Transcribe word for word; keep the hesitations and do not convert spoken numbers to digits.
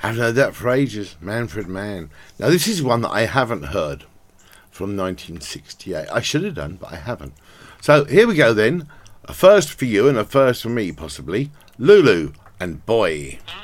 Haven't heard that for ages. Manfred Mann. Now, this is one that I haven't heard from nineteen sixty-eight. I should have done, but I haven't. So, here we go then. A first for you and a first for me, possibly. Lulu and Boy.